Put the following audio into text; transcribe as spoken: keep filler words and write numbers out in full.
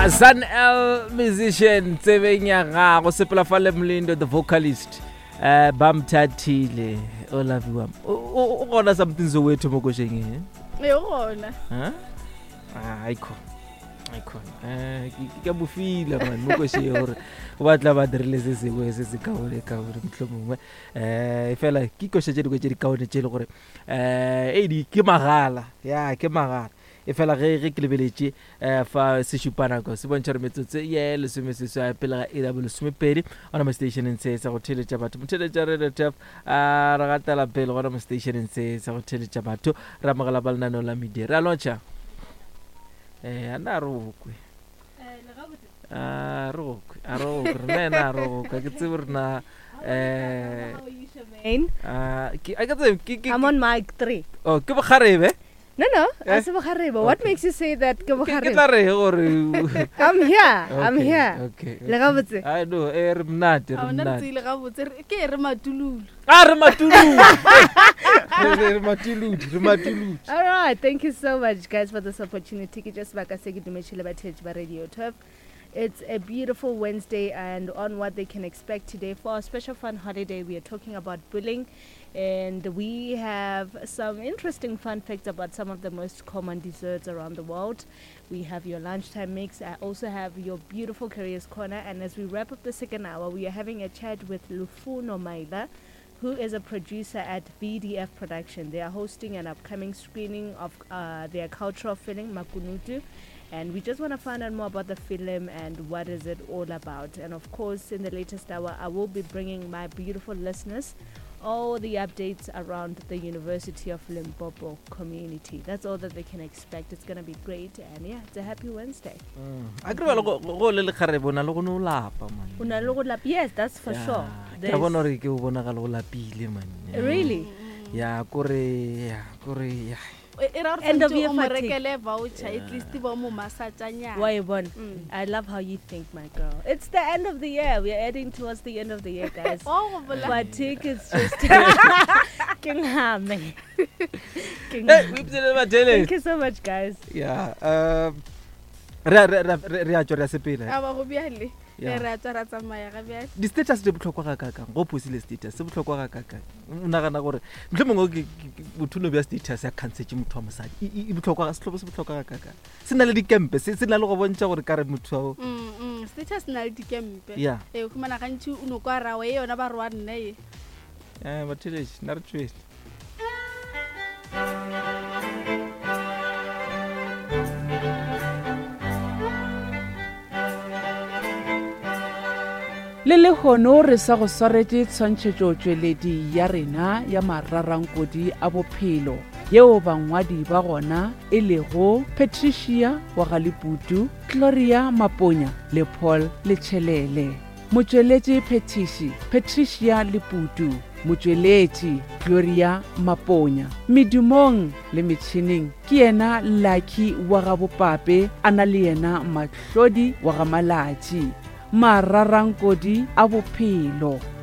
San L musician tsebenya gago sepela fa le Mlindo the vocalist eh bamthathile olaviwa o gona something so wethu mokosheng eh o gona ha ayikho ayikho eh ke bufila man mokoshe hore o batla ba dirile se se go se se kaole ka hore mhlomongwe eh fela ke koshetse di go tse di kaone tse le gore eh e di ke magala ya ke magala e fela ge ge ke lebeletse eh fa se shupana go se bontsha re metsotse ye le se se se pela e da bolo smepedi ona ma station en se sa go theletša batho motheletša re tef a ra gatela pele ona ma station en se sa go theletša batho ra magala balna no la media ra locha eh ana ro kwe eh le gabotse ah ro a ro re na ro ka ke tsebirna eh ah I got the I'm on mic three. Oh ke bokharebe No, no, as a Bukhareba. What makes you say that? I'm here. I'm here. Okay. Okay. I know. Er mnat, er mnat. Le gabotse ke re matululu. Ah, re matululu. Re matululu, re matululu. All right. Thank you so much, guys, for this opportunity. Ke just baka se ke dumetse ba thetše ba Radio twelve. It's a beautiful Wednesday, and on what they can expect today for our special fun holiday, we are talking about bullying. And we have some interesting fun facts about some of the most common desserts around the world. We have your lunchtime mix. I also have your beautiful careers corner. And as we wrap up the second hour, we are having a chat with Lufuno Maila, who is a producer at V D F Production. They are hosting an upcoming screening of uh, their cultural film, Makunutu. And we just want to find out more about the film and what is it all about. And of course, in the latest hour, I will be bringing my beautiful listeners all the updates around the University of Limpopo community. That's all that they can expect. It's going to be great. And yeah, it's a happy Wednesday. Yes, that's for sure. Really? Yeah, Korea, Korea. End of year at least Why one? I love how you think, my girl. It's the end of the year. We are heading towards the end of the year, guys. Oh, but tickets just King Hammy. Thank you so much, guys. Yeah. Um re re re a tsora sepele. Aba go biale. Re ra tsara tsamaya ga biale. Di status di botlhokwa ga ka ka go posile status se botlhokwa ga ka ka una gana gore mhlomongwe ke bothuno bya status ya cancel motho wa mosadi e botlhokwa se tlhobo se botlhokwa ga ka ka se na le dikempe se se na le go bontsha gore ka re motho wa mm status na le dikempe yeah e go mana gantsi uno kwa rawe yona ba rwa nne e eh batheleshi na re twist le le hono re sa go swaretse tshwantšhetšo tšweledi ya rena ya mararankodi a bophelo yeo bangwadi ba gona e lego Patricia Wagaliputu, Gloria Maponya le Paul Lechelele. Motšweletši Petishi Patricia Liputu, motšweletši Gloria Maponya. Medumong le metšhineng ke yena Lucky Wagabopape a na le yena Mahlodi Wagamalatši. Mararankodi a bophelo.